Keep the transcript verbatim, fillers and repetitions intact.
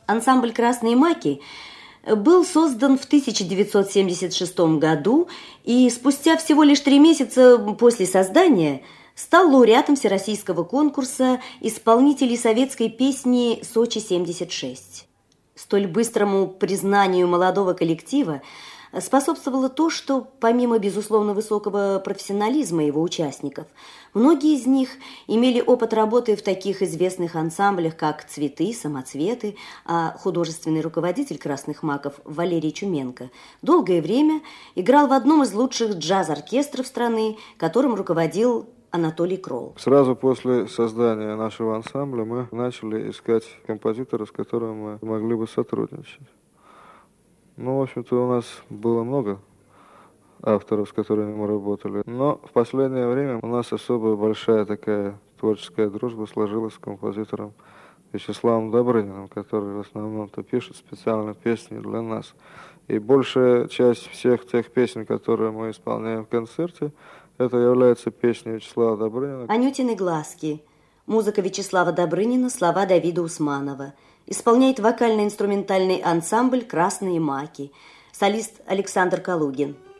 Ансамбль «Красные маки» был создан в тысяча девятьсот семьдесят шестом году и спустя всего лишь три месяца после создания стал лауреатом всероссийского конкурса исполнителей советской песни «Сочи-семьдесят шесть». Столь быстрому признанию молодого коллектива способствовало то, что помимо, безусловно, высокого профессионализма его участников, многие из них имели опыт работы в таких известных ансамблях, как «Цветы», «Самоцветы», а художественный руководитель «Красных маков» Валерий Чуменко долгое время играл в одном из лучших джаз-оркестров страны, которым руководил Анатолий Кролл. Сразу после создания нашего ансамбля мы начали искать композитора, с которым мы могли бы сотрудничать. Ну, в общем-то, у нас было много авторов, с которыми мы работали. Но в последнее время у нас особо большая такая творческая дружба сложилась с композитором Вячеславом Добрыниным, который в основном-то пишет специально песни для нас. И большая часть всех тех песен, которые мы исполняем в концерте, это являются песни Вячеслава Добрынина. «Анютины глазки». Музыка Вячеслава Добрынина, слова Давида Усманова. Исполняет вокально-инструментальный ансамбль «Красные маки». Солист Александр Калугин.